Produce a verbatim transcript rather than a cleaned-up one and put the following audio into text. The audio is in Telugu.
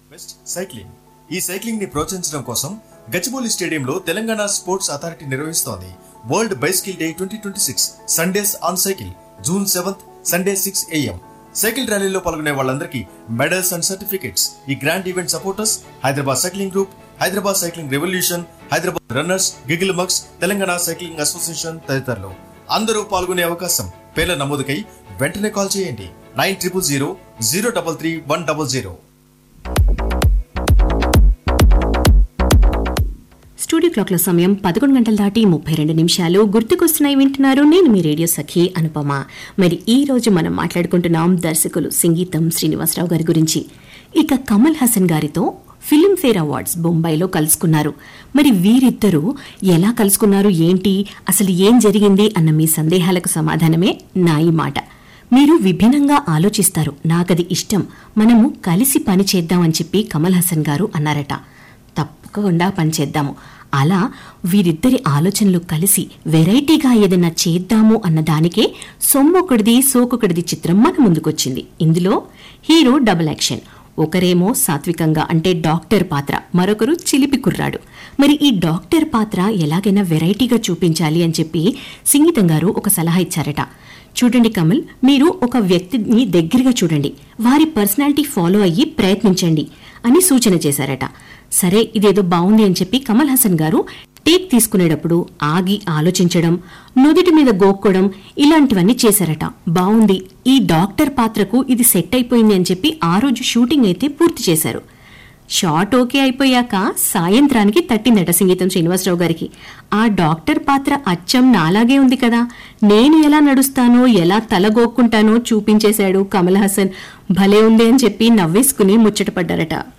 Best cycling. ఈ సైక్లింగ్ ని ప్రోత్సహించడం కోసం గచ్చిబౌలి స్టేడియంలో తెలంగాణ స్పోర్ట్స్ అథారిటీ నిర్వహిస్తోంది world bicycle day twenty twenty six Sundays on cycle June seventh Sunday six AM. Cycle ర్యాలీలో పాల్గొనే వాళ్ళందరికీ మెడల్స్ అండ్ సర్టిఫికెట్స్. ఈ grand event supporters Hyderabad cycling group, Hyderabad cycling revolution, Hyderabad runners, giggle mugs, Telangana cycling association తదితరులు. అందరూ పాల్గొనే అవకాశం. పేర్ల నమోదుకై వెంటనే కాల్ చేయండి nine triple zero zero double three one double zero. Studio క్లాక్ల సమయం పదకొండు గంటల దాటి ముప్పై రెండు నిమిషాలు. గుర్తుకొస్తున్నాయి వింటున్నారు. నేను మీ రేడియో సఖి అనుపమ. మరి ఈ రోజు మనం మాట్లాడుకుంటున్నాం దర్శకులు సంగీతం శ్రీనివాసరావు గారి గురించి. ఇక కమల్ హాసన్ గారితో ఫిల్మ్ఫేర్ అవార్డ్స్ బొంబాయిలో కలుసుకున్నారు. మరి వీరిద్దరూ ఎలా కలుసుకున్నారు, ఏంటి, అసలు ఏం జరిగింది అన్న మీ సందేహాలకు సమాధానమే నా ఈ మాట. మీరు విభిన్నంగా ఆలోచిస్తారు, నాకది ఇష్టం, మనము కలిసి పని చేద్దామని చెప్పి కమల్ హాసన్ గారు అన్నారట. తప్పకుండా పనిచేద్దాము. అలా వీరిద్దరి ఆలోచనలు కలిసి వెరైటీగా ఏదైనా చేద్దాము అన్న దానికే సొమ్మొకటిది సోకొకటిది చిత్రం మన ముందుకొచ్చింది. ఇందులో హీరో డబుల్ యాక్షన్. ఒకరేమో సాత్వికంగా అంటే డాక్టర్ పాత్ర, మరొకరు చిలిపి కుర్రాడు. మరి ఈ డాక్టర్ పాత్ర ఎలాగైనా వెరైటీగా చూపించాలి అని చెప్పి సంగీతం గారు ఒక సలహా ఇచ్చారట. చూడండి కమల్, మీరు ఒక వ్యక్తిని దగ్గరగా చూడండి, వారి పర్సనాలిటీ ఫాలో అయ్యి ప్రయత్నించండి అని సూచన చేశారట. సరే, ఇదేదో బాగుంది అని చెప్పి కమల్ హాసన్ గారు టేక్ తీసుకునేటప్పుడు ఆగి ఆలోచించడం, నుదుటి మీద గోక్కోవడం ఇలాంటివన్నీ చేశారట. బాగుంది, ఈ డాక్టర్ పాత్రకు ఇది సెట్ అయిపోయింది అని చెప్పి ఆ రోజు షూటింగ్ అయితే పూర్తి చేశారు. షాట్ ఓకే అయిపోయాక సాయంత్రానికి తట్టిందట సంగీతం శ్రీనివాసరావు గారికి. ఆ డాక్టర్ పాత్ర అచ్చం నాలాగే ఉంది కదా, నేను ఎలా నడుస్తానో ఎలా తలగోక్కుంటానో చూపించేశాడు కమల్ హాసన్. భలే ఉంది అని చెప్పి నవ్వేసుకుని ముచ్చటపడ్డారట.